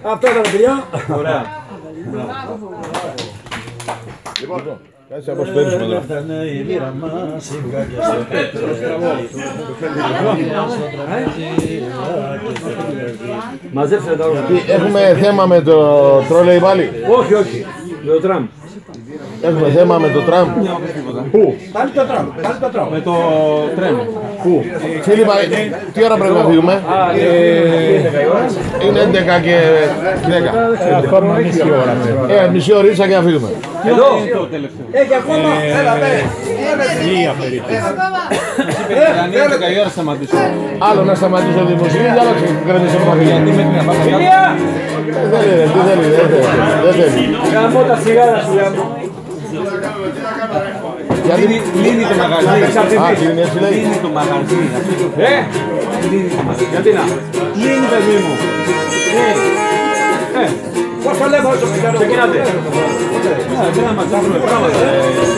Αυτό ήταν παιδιά. Ωραία. Λοιπόν, κάτσε να αποσπέρουμε τώρα. Μαζέψτε τα όλα. Έχουμε θέμα με το τρόλεϊ πάλι. Όχι, όχι. Με το τραμ. Έχουμε θέμα με το τραμ. Πού? Πάλι το τραμ. Πάλι το τραμ. Με το τρέμ. Πού? Φίλιππα, τι ώρα πρέπει να φύγουμε? Είναι 11 και 10. Ακόμα μισή ώρα. Μισή ωρίτσα και να φύγουμε. Εδώ. Το τελευταίο. Έχει ακόμα. Μία περίπου. Αν είναι 10 η ώρα σταματήσω. Άλλο να σταματήσω τη μουσική, άλλο να κρατήσω το μαχαίρι. Γιατί με την απάτα κάτω. Δεν θέλει, δεν θέλει. Γαμώ τα σιγάρα σου γαμώ. Γιατί Λύνει το μαγαζί. κλείνει έτσι λέει. Λύνει το μαγαζί. Γιατί να. Λύνει παιδί μου. Πώς θα λέμε όσο ξεκινάτε. Δεν θα μας κάνουμε πράγματα.